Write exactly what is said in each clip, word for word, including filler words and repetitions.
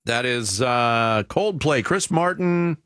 That is uh, Coldplay. Chris Martin.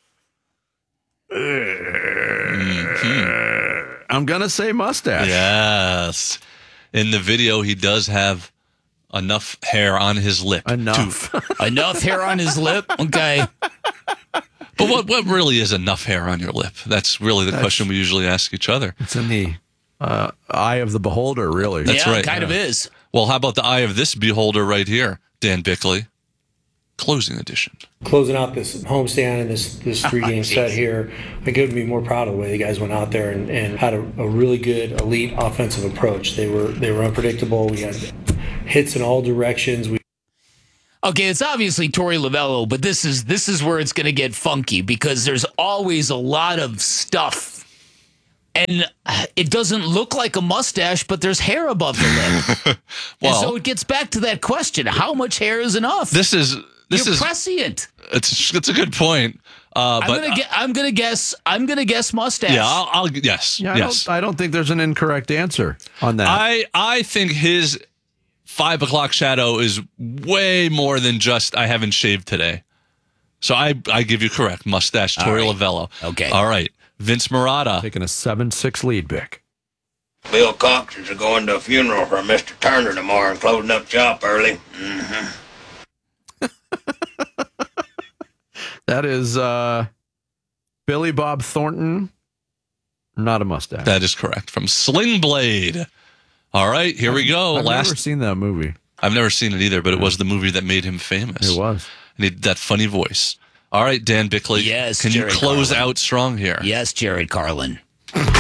Mm-hmm. I'm going to say mustache. Yes. In the video, he does have enough hair on his lip. Enough. To, enough hair on his lip? Okay. But what, what really is enough hair on your lip? That's really the That's, question we usually ask each other. It's in the uh, eye of the beholder, really. That's yeah, right. it kind yeah. of is. Well, how about the eye of this beholder right here, Dan Bickley? Closing edition. Closing out this homestand and this, this three-game set here, I couldn't be more proud of the way the guys went out there and, and had a, a really good, elite offensive approach. They were they were unpredictable. We had hits in all directions. We Okay, it's obviously Torey Lovullo, but this is this is where it's going to get funky because there's always a lot of stuff. And it doesn't look like a mustache, but there's hair above the lip. Well, and so it gets back to that question: how much hair is enough? This is this You're is prescient. It's it's a good point. Uh, I'm but gonna uh, I'm gonna guess. I'm gonna guess mustache. Yeah, I'll, I'll yes. Yeah, I yes. Don't, I don't think there's an incorrect answer on that. I I think his five o'clock shadow is way more than just I haven't shaved today. So I I give you correct mustache. Torey right. Lovullo. Okay. All right. Vince Marotta. Taking a seven six lead, Vic. Bill Cox is going to a funeral for Mister Turner tomorrow and closing up shop early. Mm-hmm. That is uh, Billy Bob Thornton. Not a mustache. That is correct. From Sling Blade. All right, here I've, we go. I've Last, never seen that movie. I've never seen it either, but it was the movie that made him famous. It was. And he had that funny voice. All right, Dan Bickley. Yes, Can Jared you close Carlin. out strong here? Yes, Jared Carlin.